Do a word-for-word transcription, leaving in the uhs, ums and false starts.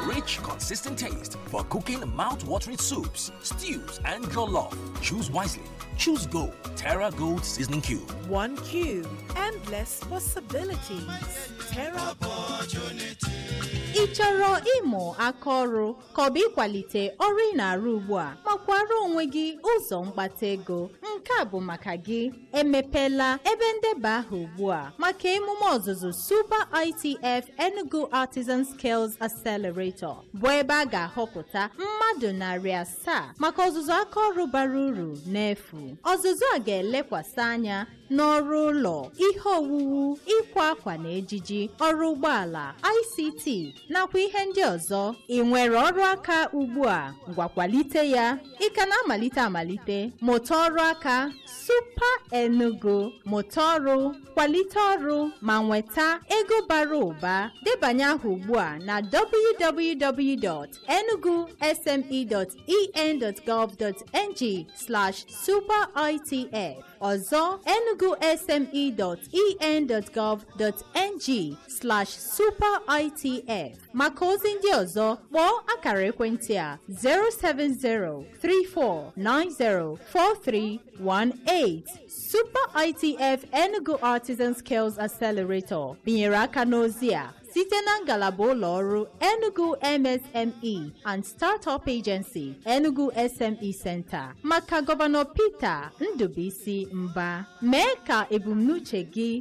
Rich, consistent taste for cooking mouth-watering soups, stews, and jollof. Choose wisely. Choose Gold. Terra Gold Seasoning Cube. One cube. Endless possibilities. Terra ị chọrọ ịmụ aka ọrụ ka ọ bụ ịkwalite ọrụ ị na-arụ ugbu a ma kwara onwe gị ụzọ mkpata ego? Nke a bụ maka gị. Emepela ebe ndeba aha ugbu a maka emume ọzụzụ Super I T F Enugu Artisan Skills Accelerator, bụ ebe a ga-ahọpụta mmadụ narị asaa maka ọzụzụ aka ọrụ bara uru n'efu. Ọzụzụ a ga-elekwasị anya n'ọrụ ụlọ, ihe owuwu, ịkwa akwa na ejiji, ọrụ ụgbọala, I C T nakwa ihe ndị ọzọ. Ị nwere ọrụ aka ugbu a, ngwa kwalite ya. Ị ka na-amalite amalite, mụta ọrụ aka Super Enugu, mụta ọrụ, kwalite ọrụ ma nweta ego bara ụba. Debanye aha ugbu a na w w w dot enugu s m e dot e n dot gov dot n g slash super I T F. Ọzọ, enugu s m e dot e n dot gov dot n g slash super I T F. Maka ozi ndị ọzọ, kpọọ akara ekwentị a zero seven zero three four nine zero four three one eight. Super I T F Enugu Artisan Skills Accelerator binyere aka n'ozi a site na ngalaba ụlọ ọrụ Enugu M S M E and Startup Agency, Enugu S M E Center, maka Gọvanọ Peter Ndubuisi Mba. Mee ka ebumnuche gị